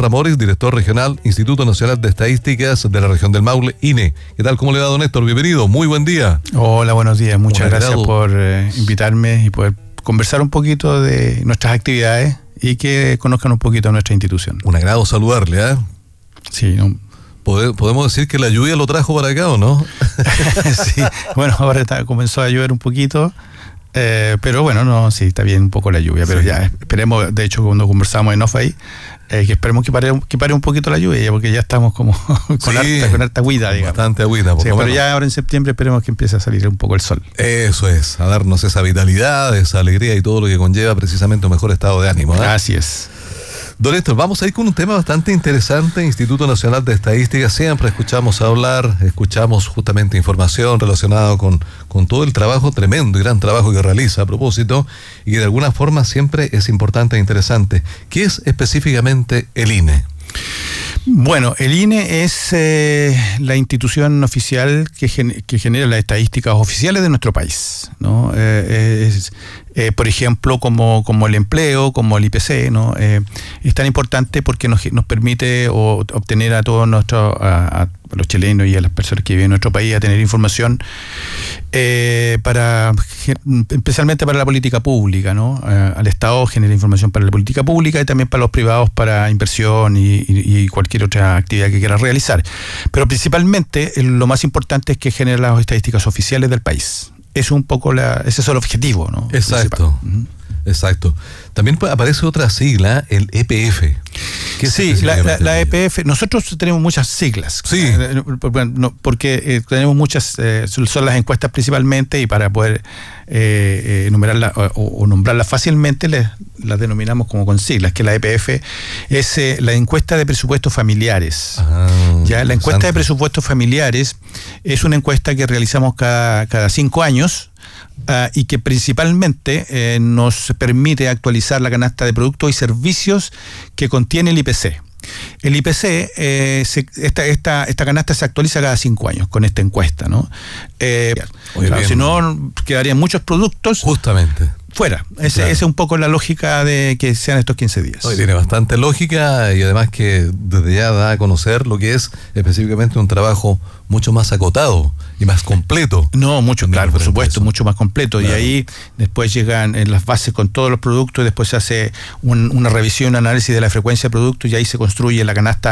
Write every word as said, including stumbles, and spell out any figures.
Ramórez, director regional, Instituto Nacional de Estadísticas de la región del Maule, I N E. ¿Qué tal? ¿Cómo le va, don Néstor? Bienvenido, muy buen día. Hola, buenos días. Muchas gracias agrado. por eh, invitarme y poder conversar un poquito de nuestras actividades y que conozcan un poquito nuestra institución. Un agrado saludarle, ¿eh? Sí, no. ¿Podemos decir que la lluvia lo trajo para acá o no? Sí, bueno, ahora está, comenzó a llover un poquito. Eh, pero bueno, no, sí, está bien un poco la lluvia, pero sí. Ya esperemos, de hecho cuando conversamos en off ahí, eh, que esperemos que pare, que pare un poquito la lluvia, porque ya estamos como con, sí, harta, con harta agüita, digamos. Bastante agüita, por sí, lo pero menos. Ya ahora en septiembre esperemos que empiece a salir un poco el sol. Eso es, a darnos esa vitalidad, esa alegría y todo lo que conlleva precisamente un mejor estado de ánimo, ¿eh? Así es. Don Néstor, vamos a ir con un tema bastante interesante. Instituto Nacional de Estadística, siempre escuchamos hablar, escuchamos justamente información relacionada con, con todo el trabajo, tremendo y gran trabajo que realiza a propósito, y que de alguna forma siempre es importante e interesante. ¿Qué es específicamente el I N E? Bueno, el I N E es eh, la institución oficial que, gen- que genera las estadísticas oficiales de nuestro país, ¿no? Eh, es, eh, por ejemplo, como, como el empleo, como el I P C, ¿no? Eh, es tan importante porque nos, nos permite o, obtener a todos nuestros, a, a los chilenos y a las personas que viven en nuestro país a tener información eh, para, especialmente para la política pública, ¿no? Eh, al Estado genera información para la política pública y también para los privados para inversión y, y, y cualquier otra actividad que quiera realizar. Pero principalmente lo más importante es que genera las estadísticas oficiales del país. Es un poco la, ese es el objetivo, ¿no? Exacto. Uh-huh. Exacto. También aparece otra sigla, el E P F. ¿Qué sí, la, la, la E P F, nosotros tenemos muchas siglas. Sí. Eh, porque eh, tenemos muchas, eh, son las encuestas principalmente, y para poder eh, enumerarlas o, o nombrarlas fácilmente, les, las denominamos como con siglas, que la E P F es eh, la encuesta de presupuestos familiares. Ah, ya, la encuesta de presupuestos familiares es una encuesta que realizamos cada, cada cinco años. Uh, y que principalmente eh, nos permite actualizar la canasta de productos y servicios que contiene el I P C. El I P C, eh, se, esta, esta, esta canasta se actualiza cada cinco años con esta encuesta, ¿no? Eh, claro, si no, quedarían muchos productos justamente fuera. Esa claro. es un poco la lógica de que sean estos quince días. Hoy tiene bastante lógica y además que desde ya da a conocer lo que es específicamente un trabajo mucho más acotado y más completo. No, mucho, claro, por supuesto, mucho más completo. Claro. Y ahí después llegan en las bases con todos los productos y después se hace un, una revisión, un análisis de la frecuencia de productos y ahí se construye la canasta